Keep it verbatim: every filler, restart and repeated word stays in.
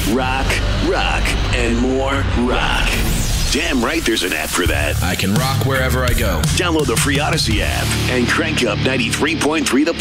rock, rock, and more rock. Damn right there's an app for that. I can rock wherever I go. Download the free Odyssey app and crank up ninety-three point three The